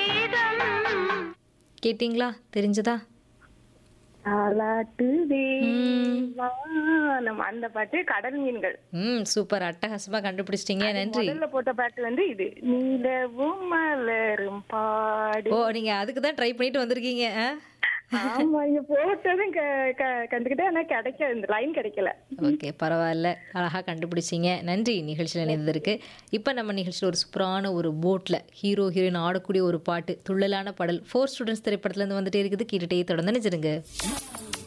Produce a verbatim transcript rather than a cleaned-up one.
கேட்டிங்களா? தெரிஞ்சதா? தாலாட்டுதே ம். வானம் அந்த பாட்டு கடல் மீன்கள். ம். சூப்பர். அட்டகாசமா கண்டுபிடிச்சிட்டீங்க. அது நன்றி. முதல்ல போட்ட பாட்டு வந்து இது. நிலவும் மலரும் பாடு. ஓ! நீங்க அதுக்கு தான் ட்ரை பண்ணிட்டு வந்திருக்கீங்க. ஆ? ஆமா, இங்க போட்டதும் க க கண்டுக்கிட்டேன். ஆனா கிடைக்கல. இந்த லைன் கிடைக்கல. ஓகே. பரவால்ல. அழகா கண்டுபிடிச்சீங்க. நன்றி நிகழ்ச்சியில இணைந்ததற்கு. இப்ப நம்ம நிகழ்ச்சியில ஒரு சூப்பரான ஒரு போட்ல ஹீரோ, ஹீரோயின் ஆடக்கூடிய ஒரு பாட்டு, துள்ளலான பாடல் ஃபோர் ஸ்டூடண்ட்ஸ் திரைப்படத்துல இருந்து வந்துட்டே இருக்குது. கேட்டுட்டே தொடர்ந்து நினைச்சிருங்க.